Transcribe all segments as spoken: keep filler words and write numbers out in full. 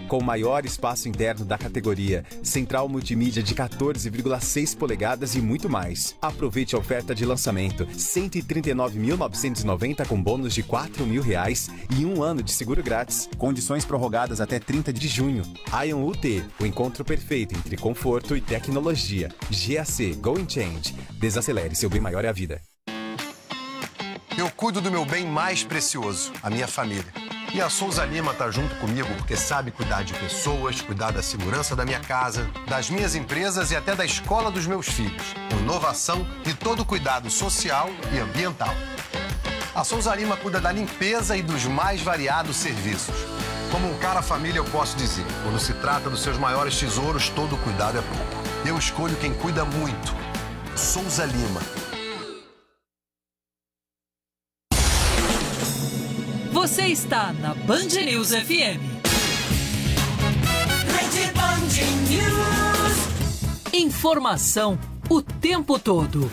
com o maior espaço interno da categoria, central multimídia de quatorze vírgula seis polegadas e muito mais. Aproveite a oferta de lançamento, cento e trinta e nove mil novecentos e noventa com bônus de quatro mil reais e um ano de seguro grátis. Condições prorrogadas até trinta de junho. Ion U T, o encontro perfeito entre conforto e tecnologia. G A C Go and Change. Desacelere, seu bem maior é a vida. Eu cuido do meu bem mais precioso, a minha família. E a Souza Lima tá junto comigo porque sabe cuidar de pessoas, cuidar da segurança da minha casa, das minhas empresas e até da escola dos meus filhos. Inovação e todo cuidado social e ambiental. A Souza Lima cuida da limpeza e dos mais variados serviços. Como um cara família, eu posso dizer, quando se trata dos seus maiores tesouros, todo cuidado é pouco. Eu escolho quem cuida muito. Souza Lima. Você está na Band News F M. Rede Band News. Informação o tempo todo.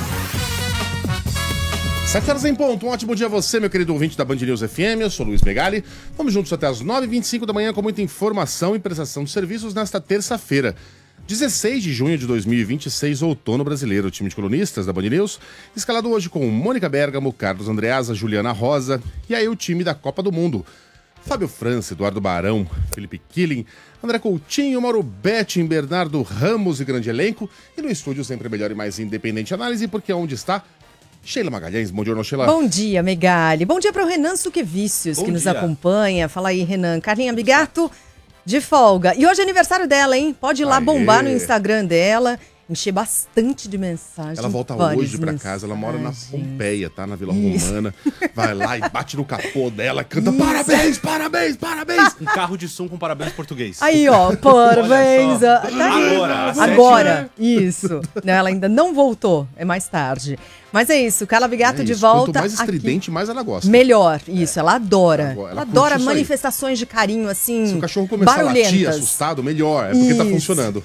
Sete horas em ponto. Um ótimo dia a você, meu querido ouvinte da Band News F M. Eu sou Luiz Megali. Vamos juntos até as nove e vinte e cinco da manhã com muita informação e prestação de serviços nesta terça-feira, dezesseis de junho de dois mil e vinte e seis, outono brasileiro. O time de colunistas da Band News, escalado hoje com Mônica Bergamo, Carlos Andreasa, Juliana Rosa e aí o time da Copa do Mundo. Fábio França, Eduardo Barão, Felipe Killing, André Coutinho, Mauro Betting, Bernardo Ramos e grande elenco. E no estúdio sempre a melhor e mais independente análise, porque onde está Sheila Magalhães. Bom dia, Sheila. Bom dia, Megali. Bom dia para o Renan Suquevicius, Bom que nos dia. acompanha. Fala aí, Renan. Carlinha Bigato, de folga. E hoje é aniversário dela, hein? Pode ir lá Aê. bombar no Instagram dela, encher bastante de mensagem. Ela volta hoje pra casa, ela mora na Pompeia, tá? Na Vila Isso. Romana. Vai lá e bate no capô dela, canta parabéns, parabéns, parabéns. Um carro de som com parabéns português. Aí, ó, parabéns. Olha Tá só. aí. Agora, às Agora, isso. Não, ela ainda não voltou, é mais tarde. Mas é isso, Carla Bigato É de isso, volta. quanto mais aqui. estridente, mais ela gosta. Melhor, isso, ela adora. Ela- ela Ela, curte adora isso aí. manifestações de carinho, assim, Se o cachorro começar a latir barulhentas. assustado, melhor. É porque tá Isso. funcionando.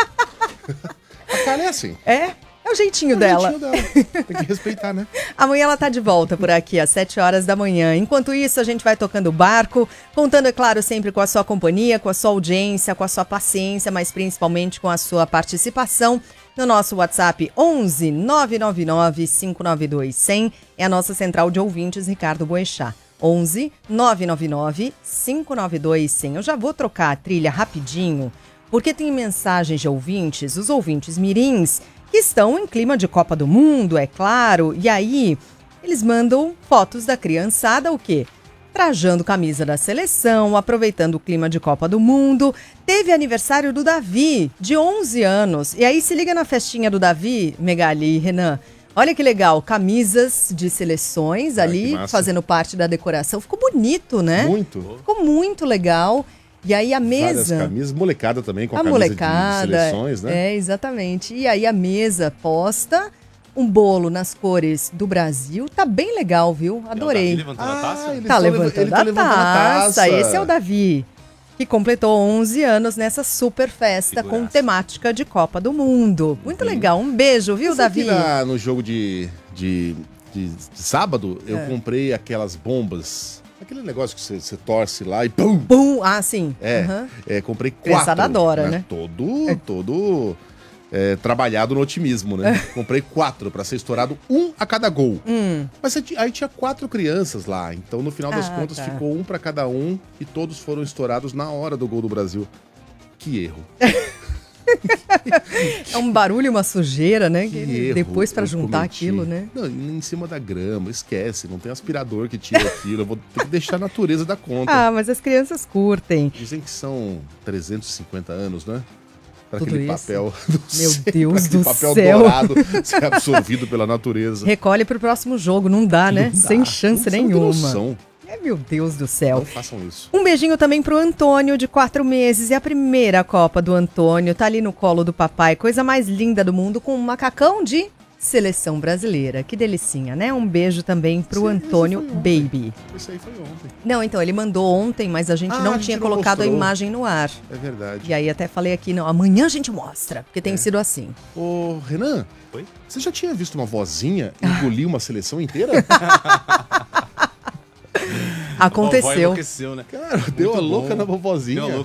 A Carla é assim. É, é o jeitinho É o dela. jeitinho dela. Tem que respeitar, né? Amanhã ela tá de volta por aqui às sete horas da manhã. Enquanto isso, a gente vai tocando o barco, contando, é claro, sempre com a sua companhia, com a sua audiência, com a sua paciência, mas principalmente com a sua participação no nosso WhatsApp onze nove nove nove cinco nove dois zero zero. É a nossa central de ouvintes, Ricardo Boechat. onze nove nove nove cinco nove dois zero zero. Eu já vou trocar a trilha rapidinho, porque tem mensagens de ouvintes, os ouvintes mirins, que estão em clima de Copa do Mundo, é claro, e aí eles mandam fotos da criançada, o quê? Trajando camisa da seleção, aproveitando o clima de Copa do Mundo. Teve aniversário do Davi, de onze anos, e aí se liga na festinha do Davi, Megali e Renan. Olha que legal, camisas de seleções Ah, ali, que massa. fazendo parte da decoração. Ficou bonito, né? Muito. Ficou muito legal. E aí a Várias mesa... camisas, molecada também, com a, A camisa molecada, de seleções, né? é, exatamente. E aí a mesa posta um bolo nas cores do Brasil. Tá bem legal, viu? Adorei. Ele levantando a taça? eles Tá tão levantando, leva- ele a, tá levantando a taça. taça. Esse é o Davi, que completou onze anos nessa super festa com Figuraça. temática de Copa do Mundo. Muito legal. Um beijo, viu, Você sabe Davi? que na- no jogo de, de, de- de sábado, eu É. comprei aquelas bombas. Aquele negócio que você, você torce lá e pum! Bum! Ah, sim. É, Aham. é, comprei quatro. Criançada adora, né? Todo, todo é, trabalhado no otimismo, né? Comprei quatro pra ser estourado um a cada gol. Hum. Mas aí ti- aí tinha quatro crianças lá, então no final das Ah, contas tá. ficou um pra cada um e todos foram estourados na hora do gol do Brasil. Que erro. É um barulho, uma sujeira, né? Que Que erro depois pra eu juntar cometi. aquilo, né? Não, em cima da grama, esquece, não tem aspirador que tira aquilo. Eu vou ter que deixar a natureza dar conta. Ah, mas as crianças curtem. Dizem que são trezentos e cinquenta anos, né? Para Tudo aquele isso? papel. Meu sei, Deus pra aquele do papel céu. dourado ser absorvido pela natureza. Recolhe pro próximo jogo, não dá, né? Não dá. Sem chance Você não tem nenhuma. noção. É, meu Deus do céu. Não façam isso. Um beijinho também pro Antônio, de quatro meses. E a primeira Copa do Antônio tá ali no colo do papai. Coisa mais linda do mundo, com um macacão de seleção brasileira. Que delicinha, né? Um beijo também pro Esse- Antônio esse foi ontem. Baby. Isso aí foi ontem. Não, então, ele mandou ontem, mas a gente Ah, não a gente tinha não colocado mostrou. a imagem no ar. É verdade. E aí até falei aqui, não, amanhã a gente mostra, porque tem É. sido assim. Ô, Renan, Oi? você já tinha visto uma vozinha engolir uma seleção inteira? Aconteceu. A vovó enlouqueceu, né? Cara, deu a Muito louca bom. na vovozinha. Deu a louca